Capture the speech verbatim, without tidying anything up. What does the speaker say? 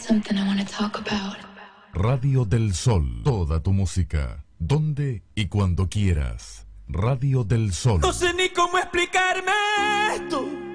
something I want to talk about. Radio del Sol, toda tu música, donde y cuando quieras. Radio del Sol. No sé ni cómo explicarme esto.